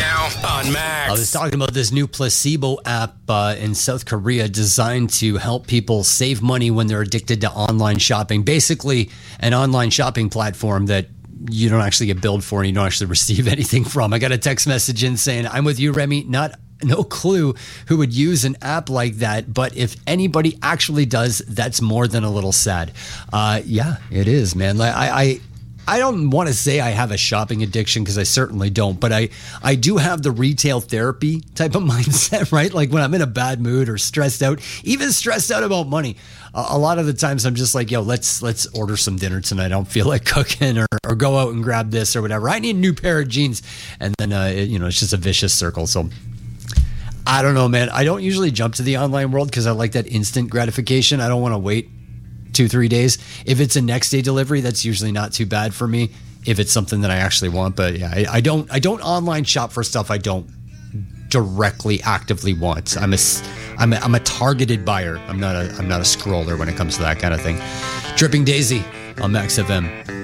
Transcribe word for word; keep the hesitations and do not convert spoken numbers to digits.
now on Max. I was talking about this new placebo app uh, in South Korea designed to help people save money when they're addicted to online shopping. Basically, an online shopping platform that you don't actually get billed for and you don't actually receive anything from. I got a text message in saying, I'm with you, Remy. Not no clue who would use an app like that. But if anybody actually does, that's more than a little sad. Uh, yeah, it is, man. Like, I, I I don't want to say I have a shopping addiction because I certainly don't, but I, I do have the retail therapy type of mindset, right? Like when I'm in a bad mood or stressed out, even stressed out about money, uh, a lot of the times I'm just like, yo, let's let's order some dinner tonight. I don't feel like cooking or, or go out and grab this or whatever. I need a new pair of jeans. And then, uh, it, you know, it's just a vicious circle. So I don't know, man. I don't usually jump to the online world because I like that instant gratification. I don't want to wait two, three days. If it's a next day delivery, that's usually not too bad for me if it's something that I actually want. But yeah, I, I don't I don't online shop for stuff I don't directly actively want. I'm a I'm a, I'm a targeted buyer. I'm not a I'm not a scroller when it comes to that kind of thing. Dripping Daisy on Max F M.